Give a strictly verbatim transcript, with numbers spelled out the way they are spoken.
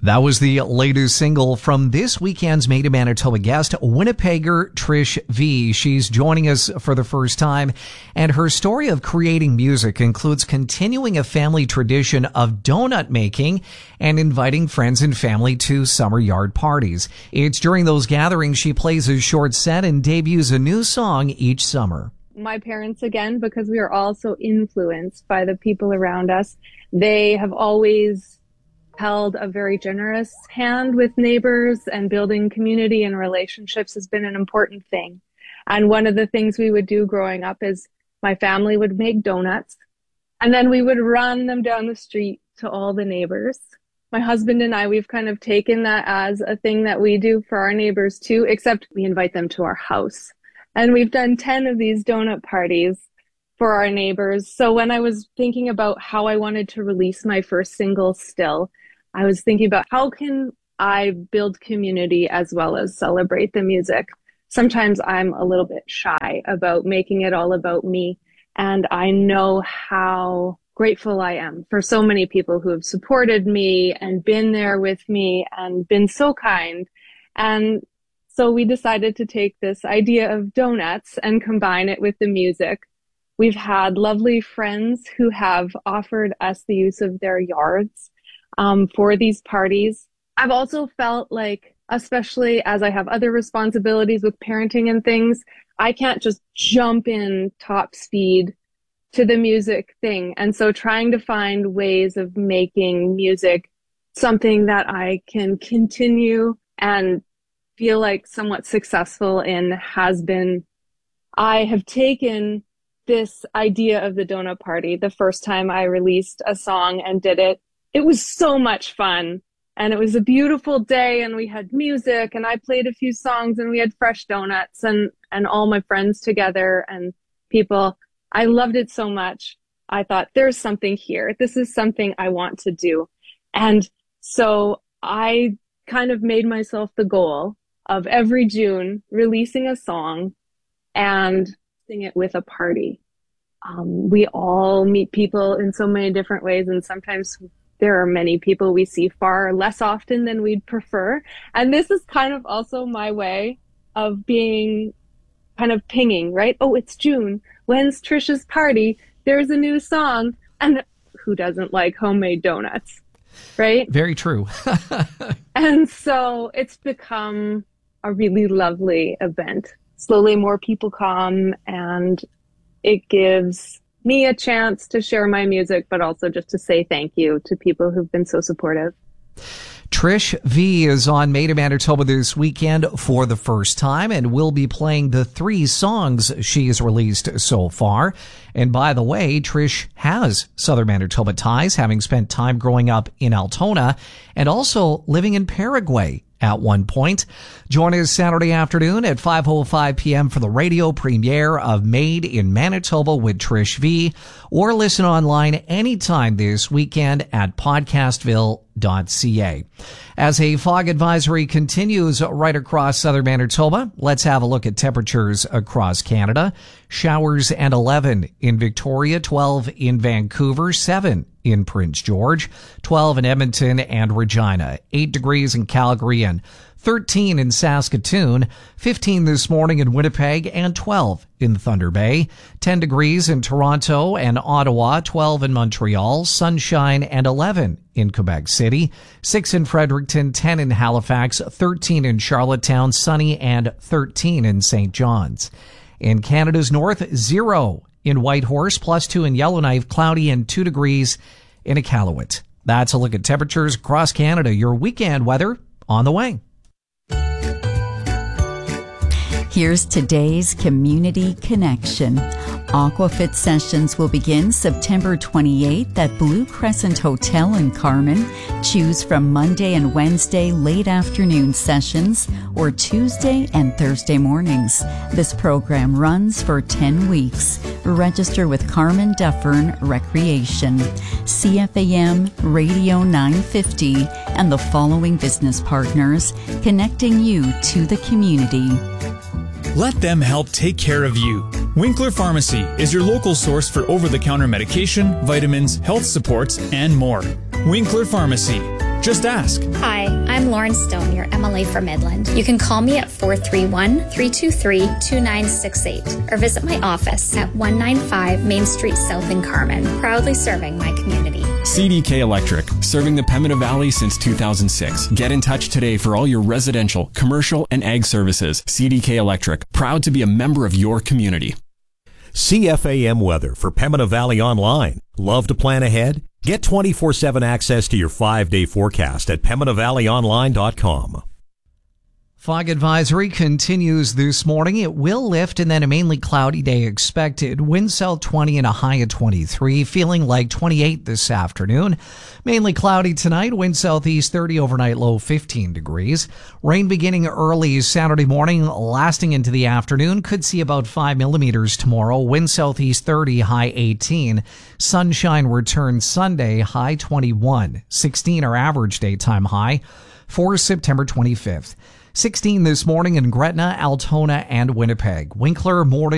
That was the latest single from this weekend's Made in Manitoba guest, Winnipegger Trish V. She's joining us for the first time, and her story of creating music includes continuing a family tradition of donut making and inviting friends and family to summer yard parties. It's during those gatherings she plays a short set and debuts a new song each summer. My parents, again, because we are all so influenced by the people around us, they have always held a very generous hand with neighbors, and building community and relationships has been an important thing. And one of the things we would do growing up is my family would make donuts, and then we would run them down the street to all the neighbors. My husband and I, we've kind of taken that as a thing that we do for our neighbors too, except we invite them to our house. And we've done ten of these donut parties for our neighbors. So when I was thinking about how I wanted to release my first single, Still, I was thinking about how can I build community as well as celebrate the music. Sometimes I'm a little bit shy about making it all about me. And I know how grateful I am for so many people who have supported me and been there with me and been so kind. And so we decided to take this idea of donuts and combine it with the music. We've had lovely friends who have offered us the use of their yards Um, for these parties. I've also felt like, especially as I have other responsibilities with parenting and things, I can't just jump in top speed to the music thing. And so trying to find ways of making music something that I can continue and feel like somewhat successful in has been, I have taken this idea of the donut party the first time I released a song and did it. It was so much fun, and it was a beautiful day, and we had music, and I played a few songs, and we had fresh donuts, and, and all my friends together and people. I loved it so much. I thought, there's something here. This is something I want to do. And so I kind of made myself the goal of every June releasing a song and sing it with a party. Um, we all meet people in so many different ways, and sometimes there are many people we see far less often than we'd prefer. And this is kind of also my way of being kind of pinging, right? Oh, it's June. When's Trisha's party? There's a new song. And who doesn't like homemade donuts, right? Very true. And so it's become a really lovely event. Slowly more people come, and it gives me a chance to share my music, but also just to say thank you to people who've been so supportive. Trish V is on Made in Manitoba this weekend for the first time, and will be playing the three songs she has released so far. And by the way, Trish has Southern Manitoba ties, having spent time growing up in Altona and also living in Paraguay at one point. Join us Saturday afternoon at five oh five p.m. for the radio premiere of Made in Manitoba with Trish V, or listen online anytime this weekend at podcastville dot c a. As a fog advisory continues right across Southern Manitoba, let's have a look at temperatures across Canada. Showers and eleven in Victoria, twelve in Vancouver, seven in Prince George, twelve in Edmonton and Regina, eight degrees in Calgary and thirteen in Saskatoon, fifteen this morning in Winnipeg and twelve in Thunder Bay, ten degrees in Toronto and Ottawa, twelve in Montreal, sunshine and eleven in Quebec City, six in Fredericton, ten in Halifax, thirteen in Charlottetown, sunny and thirteen in Saint John's. In Canada's north, zero in Whitehorse, plus two in Yellowknife, cloudy and two degrees in Iqaluit. That's a look at temperatures across Canada. Your weekend weather on the way. Here's today's Community Connection. Aquafit sessions will begin September twenty-eighth at Blue Crescent Hotel in Carman. Choose from Monday and Wednesday late afternoon sessions or Tuesday and Thursday mornings. This program runs for ten weeks. Register with Carman Dufferin Recreation. C F A M Radio nine fifty and the following business partners connecting you to the community. Let them help take care of you. Winkler Pharmacy is your local source for over-the-counter medication, vitamins, health supports, and more. Winkler Pharmacy. Just ask. Hi, I'm Lauren Stone, your M L A for Midland. You can call me at four three one, three two three, two nine six eight or visit my office at one ninety-five Main Street South in Carmen, proudly serving my community. C D K Electric, serving the Pembina Valley since two thousand six. Get in touch today for all your residential, commercial, and ag services. C D K Electric, proud to be a member of your community. C F A M weather for Pembina Valley Online. Love to plan ahead? Get twenty-four seven access to your five-day forecast at pembina valley online dot com. Fog advisory continues this morning. It will lift and then a mainly cloudy day expected. Wind south twenty and a high of twenty-three. Feeling like twenty-eight this afternoon. Mainly cloudy tonight. Wind southeast thirty overnight, low fifteen degrees. Rain beginning early Saturday morning, lasting into the afternoon. Could see about five millimeters tomorrow. Wind southeast thirty, high eighteen. Sunshine returns Sunday, high twenty-one. sixteen our average daytime high for September twenty-fifth. sixteen this morning in Gretna, Altona, and Winnipeg. Winkler morning.